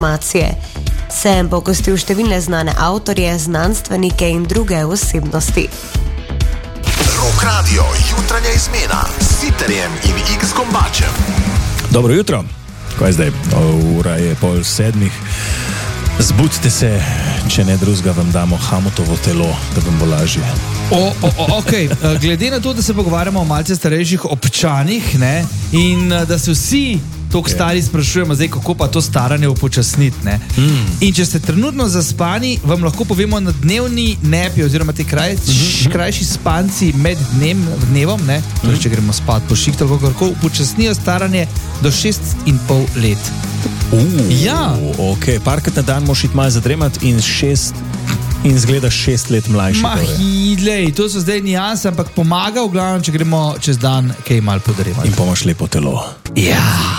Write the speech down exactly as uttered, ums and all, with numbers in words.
informacije. Sem pogostil številne znane avtorje, znanstvenike in druge osebnosti. Rock Radio, jutranja izmena s Siterjem in X Gombačem. Dobro jutro, ko je zdaj? Ura je pol sedmih. Zbudite se, če ne drugega vam damo Hamutovo telo, da vam bo lažje. O, o, o, okay. Glede na to, da se pogovarjamo o malce starejših občanih, ne, in da se vsi tako okay. stari sprašujemo, zdaj, kako pa to staranje upočasniti. Mm. In če ste trenutno zaspani, vam lahko povemo na dnevni nepi oziroma te kraj, mm-hmm. krajši spanci med dnem, dnevom, ne, mm. torej, če gremo spat po šihtu, kako upočasnijo staranje do šest in pol let. Uh, ja. Ok, parkrat na dan moš iti malo zadremati in šest in zgledaš šest let mlajši. Mahidlej, to so zdaj nijanse, ampak pomaga v glavnem, če gremo čez dan kaj malo podremati. In pa imaš lepo telo. Ja.